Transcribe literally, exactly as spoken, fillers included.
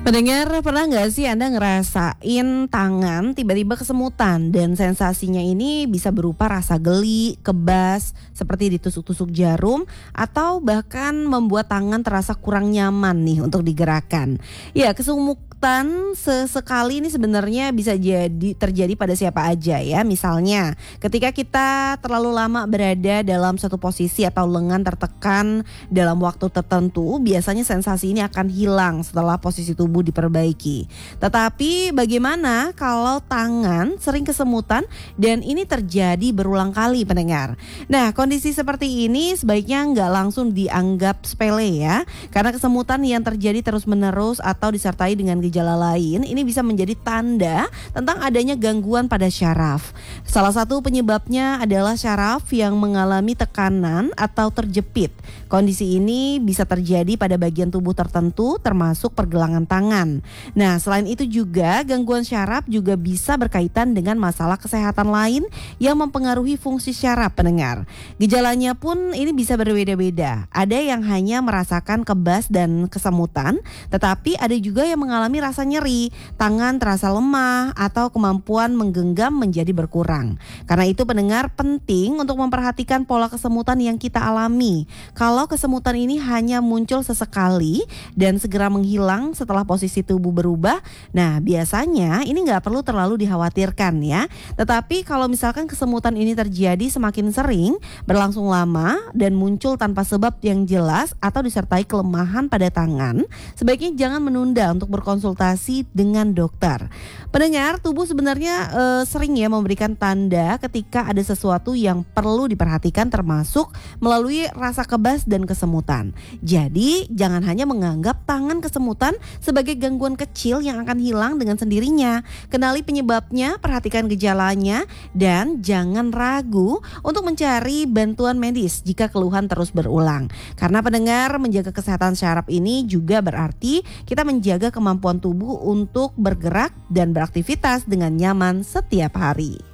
Pendengar, pernah nggak sih Anda ngerasain tangan tiba-tiba kesemutan dan sensasinya ini bisa berupa rasa geli, kebas, seperti ditusuk-tusuk jarum, atau bahkan membuat tangan terasa kurang nyaman nih untuk digerakkan. Ya, kesemutan sesekali ini sebenarnya bisa jadi terjadi pada siapa aja ya. Misalnya, ketika kita terlalu lama berada dalam satu posisi atau lengan tertekan dalam waktu tertentu, biasanya sensasi ini akan hilang setelah posisi tubuh diperbaiki. Tetapi bagaimana kalau tangan sering kesemutan dan ini terjadi berulang kali, pendengar? Nah, kondisi seperti ini sebaiknya nggak langsung dianggap sepele ya, karena kesemutan yang terjadi terus-menerus atau disertai dengan gejala lain ini bisa menjadi tanda tentang adanya gangguan pada syaraf. Salah satu penyebabnya adalah syaraf yang mengalami tekanan atau terjepit. Kondisi ini bisa terjadi pada bagian tubuh tertentu termasuk pergelangan tangan. Nah, selain itu juga gangguan syaraf juga bisa berkaitan dengan masalah kesehatan lain yang mempengaruhi fungsi syaraf, pendengar. Gejalanya pun ini bisa berbeda-beda. Ada yang hanya merasakan kebas dan kesemutan, tetapi ada juga yang mengalami rasa nyeri, tangan terasa lemah, atau kemampuan menggenggam menjadi berkurang. Karena itu, pendengar, penting untuk memperhatikan pola kesemutan yang kita alami. Kalau kesemutan ini hanya muncul sesekali dan segera menghilang setelah posisi tubuh berubah, nah biasanya ini nggak perlu terlalu dikhawatirkan ya. Tetapi kalau misalkan kesemutan ini terjadi semakin sering, berlangsung lama, dan muncul tanpa sebab yang jelas atau disertai kelemahan pada tangan, sebaiknya jangan menunda untuk berkonsultasi dengan dokter. Pendengar, tubuh sebenarnya e, sering ya memberikan tanda ketika ada sesuatu yang perlu diperhatikan, termasuk melalui rasa kebas dan kesemutan. Jadi jangan hanya menganggap tangan kesemutan sebagai gangguan kecil yang akan hilang dengan sendirinya. Kenali penyebabnya, perhatikan gejalanya, dan jangan ragu untuk mencari bantuan medis jika keluhan terus berulang. Karena, pendengar, menjaga kesehatan syaraf ini juga berarti kita menjaga kemampuan tubuh untuk bergerak dan beraktivitas dengan nyaman setiap hari.